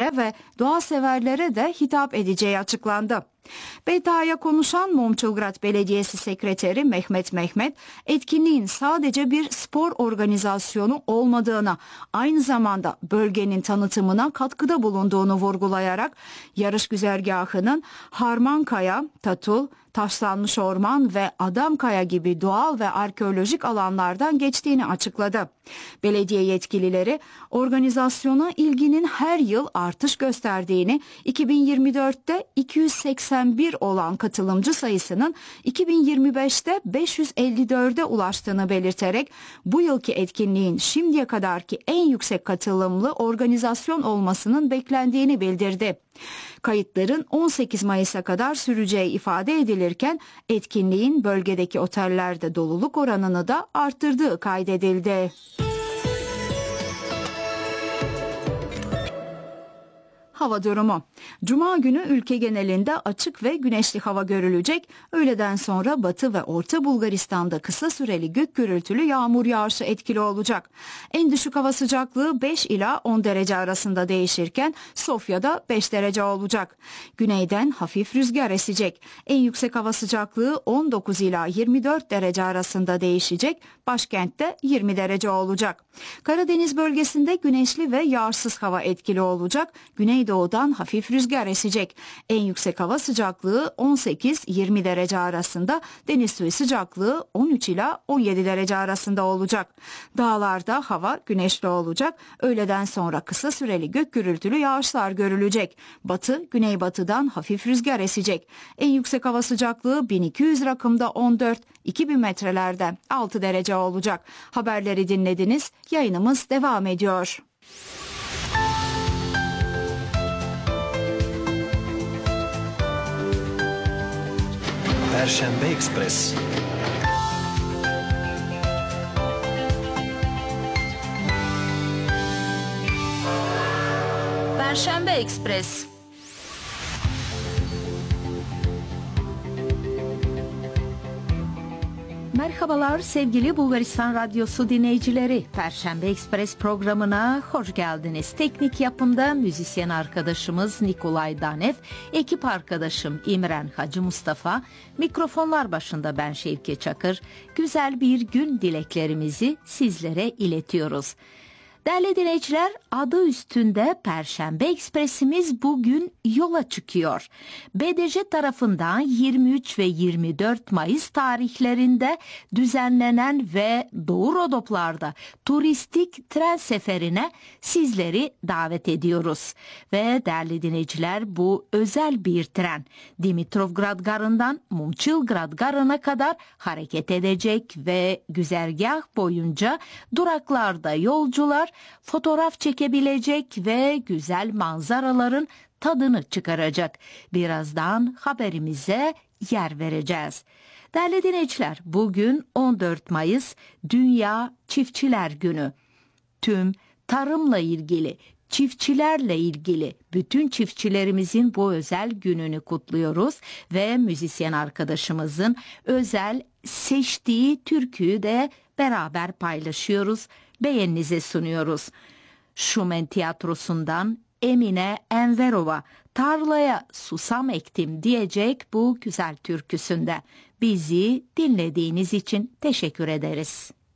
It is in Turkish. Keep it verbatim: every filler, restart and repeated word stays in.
gençlere ve doğa severlere de hitap edeceği açıklandı. B T A'ya konuşan Momçilgrad Belediyesi Sekreteri Mehmet Mehmet, etkinliğin sadece bir spor organizasyonu olmadığına, aynı zamanda bölgenin tanıtımına katkıda bulunduğunu vurgulayarak yarış güzergahının Harmankaya, Tatul, Taşlanmış Orman ve Adamkaya gibi doğal ve arkeolojik alanlardan geçtiğini açıkladı. Belediye yetkilileri organizasyona ilginin her yıl artış gösterdiğini, iki bin yirmi dörtte iki yüz seksen bir olan katılımcı sayısının iki bin yirmi beşte beş yüz elli dörde ulaştığını belirterek bu yılki etkinliğin şimdiye kadarki en yüksek katılımlı organizasyon olmasının beklendiğini bildirdi. Kayıtların on sekiz Mayıs'a kadar süreceği ifade edilirken etkinliğin bölgedeki otellerde doluluk oranını da arttırdığı kaydedildi. Hava durumu. Cuma günü ülke genelinde açık ve güneşli hava görülecek. Öğleden sonra Batı ve Orta Bulgaristan'da kısa süreli gök gürültülü yağmur yağışı etkili olacak. En düşük hava sıcaklığı beş ila on derece arasında değişirken Sofya'da beş derece olacak. Güneyden hafif rüzgar esecek. En yüksek hava sıcaklığı on dokuz ila yirmi dört derece arasında değişecek. Başkentte yirmi derece olacak. Karadeniz bölgesinde güneşli ve yağarsız hava etkili olacak. Güneydoğudan hafif rüzgar esecek. En yüksek hava sıcaklığı on sekiz yirmi derece arasında, deniz suyu sıcaklığı on üç ila on yedi derece arasında olacak. Dağlarda hava güneşli olacak. Öğleden sonra kısa süreli gök gürültülü yağışlar görülecek. Batı, güneybatıdan hafif rüzgar esecek. En yüksek hava sıcaklığı bin iki yüz rakımda on dört, iki bin metrelerde altı derece olacak. Haberleri dinlediniz. Yayınımız devam ediyor. Perşembe Ekspres. Perşembe Ekspres. Merhabalar sevgili Bulgaristan Radyosu dinleyicileri. Perşembe Ekspres programına hoş geldiniz. Teknik yapımda müzisyen arkadaşımız Nikolay Danev, ekip arkadaşım İmren Hacı Mustafa, mikrofonlar başında ben Şevke Çakır. Güzel bir gün dileklerimizi sizlere iletiyoruz. Değerli dinleyiciler, adı üstünde Perşembe Ekspresimiz bugün yola çıkıyor. B D J tarafından yirmi üç ve yirmi dört Mayıs tarihlerinde düzenlenen ve Doğu Rodoplar'da turistik tren seferine sizleri davet ediyoruz. Ve değerli dinleyiciler, bu özel bir tren Dimitrovgrad Garı'ndan Momçilgrad Garı'na kadar hareket edecek ve güzergah boyunca duraklarda yolcular fotoğraf çekebilecek ve güzel manzaraların tadını çıkaracak. Birazdan haberimize yer vereceğiz. Değerli dinleyiciler, bugün on dört Mayıs Dünya Çiftçiler Günü. Tüm tarımla ilgili, çiftçilerle ilgili bütün çiftçilerimizin bu özel gününü kutluyoruz ve müzisyen arkadaşımızın özel seçtiği türküyü de beraber paylaşıyoruz, beğeninize sunuyoruz. Şumen Tiyatrosu'ndan Emine Enverova tarlaya susam ektim diyecek bu güzel türküsünde. Bizi dinlediğiniz için teşekkür ederiz.